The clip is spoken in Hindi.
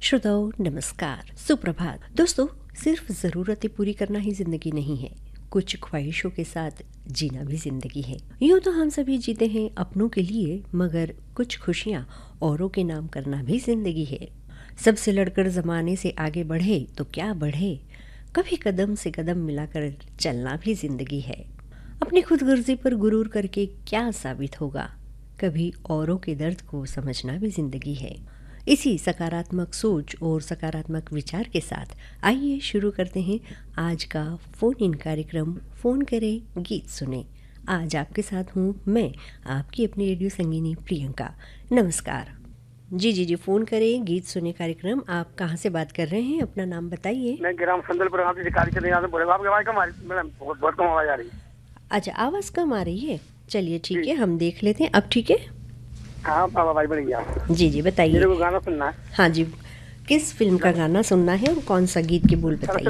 श्रोताओं नमस्कार, सुप्रभात। दोस्तों, सिर्फ ज़रूरतें पूरी करना ही जिंदगी नहीं है, कुछ ख्वाहिशों के साथ जीना भी जिंदगी है। यूँ तो हम सभी जीते हैं अपनों के लिए, मगर कुछ खुशियाँ औरों के नाम करना भी जिंदगी है। सबसे लड़कर ज़माने से आगे बढ़े तो क्या बढ़े, कभी कदम से कदम मिलाकर चलना भी जिंदगी है। अपनी खुदगर्जी पर गुरूर करके क्या साबित होगा, कभी औरों के दर्द को समझना भी जिंदगी है। इसी सकारात्मक सोच और सकारात्मक विचार के साथ आइए शुरू करते हैं आज का फ़ोन इन कार्यक्रम फ़ोन करें गीत सुने। आज आपके साथ हूँ मैं, आपकी अपनी रेडियो संगीनी प्रियंका। नमस्कार। जी, फ़ोन करें गीत सुने कार्यक्रम, आप कहाँ से बात कर रहे हैं, अपना नाम बताइए। मैं ग्राम संदलपुर गांव से शिकारी चले यहाँ से बोले, आपकी आवाज़ कम आ रही मैडम, बहुत कम आवाज़ आ रही है। अच्छा, आवाज़ कम आ रही है, चलिए ठीक है, हम देख लेते हैं। अब ठीक है? हाँ, अब आवाज़ बन गया। जी बताइए। मेरे को गाना सुनना है। हाँ जी, किस फिल्म का गाना सुनना है और कौन सा गीत के बोल बताइए।